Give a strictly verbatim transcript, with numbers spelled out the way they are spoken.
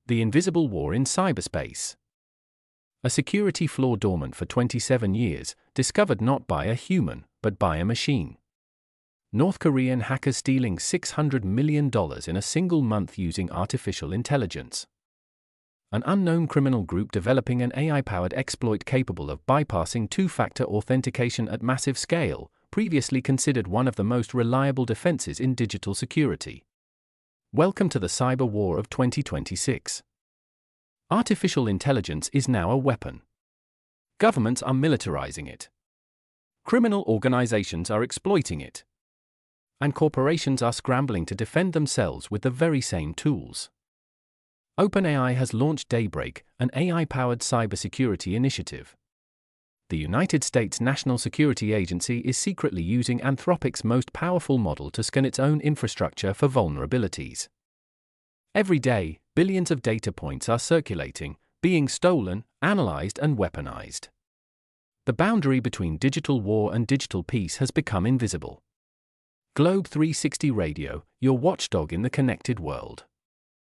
The Invisible War in Cyberspace. A security flaw dormant for twenty-seven years, discovered not by a human, but by a machine. North Korean hackers stealing six hundred million dollars in a single month using artificial intelligence. An unknown criminal group developing an A I-powered exploit capable of bypassing two-factor authentication at massive scale, previously considered one of the most reliable defenses in digital security. Welcome to the cyber war of twenty twenty-six. Artificial intelligence is now a weapon. Governments are militarizing it. Criminal organizations are exploiting it. And corporations are scrambling to defend themselves with the very same tools. OpenAI has launched Daybreak, an A I-powered cybersecurity initiative. The United States National Security Agency is secretly using Anthropic's most powerful model to scan its own infrastructure for vulnerabilities. Every day, billions of data points are circulating, being stolen, analyzed, and weaponized. The boundary between digital war and digital peace has become invisible. Globe three sixty Radio, your watchdog in the connected world.